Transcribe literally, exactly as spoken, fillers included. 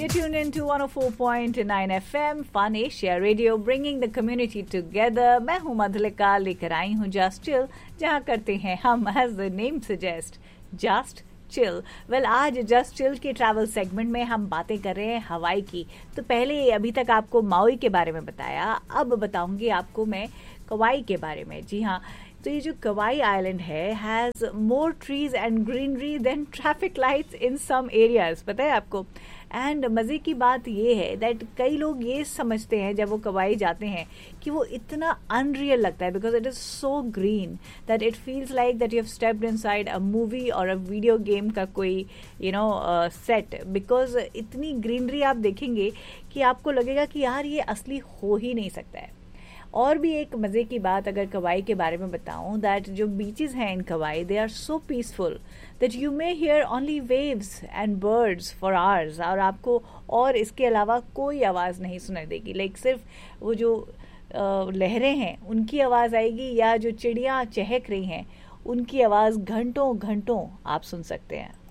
You're tuned in to one oh four point nine F M Fun Asia Radio, bringing the community together. मैं हूँ मधुलिका, लेकर आई हूँ Just Chill, जहाँ करते हैं हम as the name suggest, Just Chill. Well, आज Just Chill के ट्रैवल सेगमेंट में हम बातें कर रहे हैं हवाई की. तो पहले अभी तक आपको माउई के बारे में बताया, अब बताऊंगी आपको मैं कवाई के बारे में. जी हाँ, तो ये जो कवाई आइलैंड है has more trees and greenery then traffic lights in some areas. पता है आपको. एंड मज़े की बात ये है दैट कई लोग ये समझते हैं जब वो कवाई जाते हैं कि वो इतना अनरियल लगता है because it is so green that it feels like that you have stepped inside a movie और अ वीडियो गेम का कोई यू नो सेट. बिकॉज इतनी ग्रीनरी आप देखेंगे कि आपको लगेगा कि यार ये असली हो ही नहीं सकता है. और भी एक मज़े की बात अगर कवाई के बारे में बताऊं, दैट जो बीचेस हैं इन कवाई they are so peaceful that you may here only waves and birds for hours. और आपको और इसके अलावा कोई आवाज़ नहीं सुनाई देगी. लाइक सिर्फ वो जो लहरें हैं उनकी आवाज़ आएगी या जो चिड़िया चहक रही हैं उनकी आवाज़ घंटों घंटों आप सुन सकते हैं.